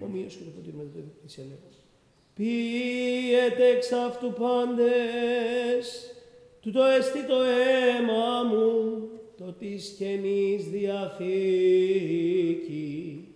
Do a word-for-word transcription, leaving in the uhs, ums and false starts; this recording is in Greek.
ομοίως και το ποτήρι με το Εκκλησιαλέγω. Ποιετε εξ αυτού πάντες, τούτο εστί το αίμα μου, το της Καινής Διαθήκης.